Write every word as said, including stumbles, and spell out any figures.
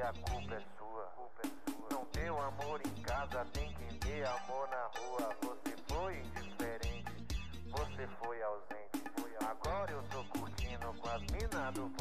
a culpa é sua. Não deu amor em casa, tem quem dê amor na rua. Você foi indiferente, você foi ausente. Agora eu tô curtindo com as minas do